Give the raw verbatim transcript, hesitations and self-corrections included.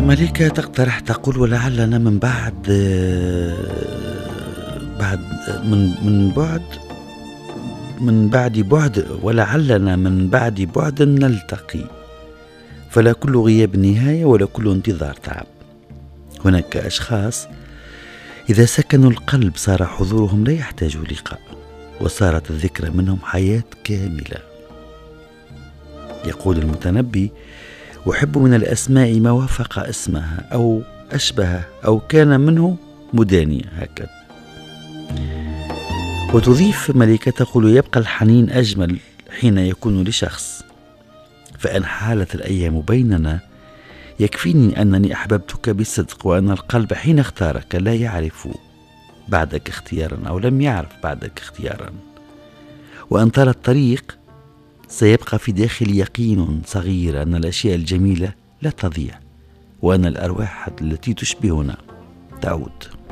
ملكة تقترح تقول ولعلنا من بعد بعد من من بعد من بعد بعد ولعلنا من بعد بعد نلتقي، فلا كل غياب نهاية ولا كل انتظار تعب. هناك أشخاص إذا سكنوا القلب صار حضورهم لا يحتاج لقاء، وصارت الذكرى منهم حياة كاملة. يقول المتنبي: أحب من الأسماء ما وافق اسمها أو أشبه أو كان منه مدانية. هكذا. وتضيف ملكة تقول: يبقى الحنين أجمل حين يكون لشخص، فإن حالت الأيام بيننا يكفيني أنني أحببتك بصدق، وأن القلب حين اختارك لا يعرف بعدك اختيارا أو لم يعرف بعدك اختيارا، وأن ترى الطريق سيبقى في داخل يقين صغير أن الأشياء الجميلة لا تضيع، وأن الأرواح التي تشبهنا تعود.